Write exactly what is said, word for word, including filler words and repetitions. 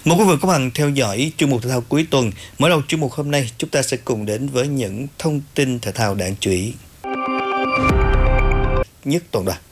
Mời quý vị và các bạn theo dõi chuyên mục thể thao cuối tuần. Mở đầu chuyên mục hôm nay, chúng ta sẽ cùng đến với những thông tin thể thao đáng chú ý nhất tuần rồi.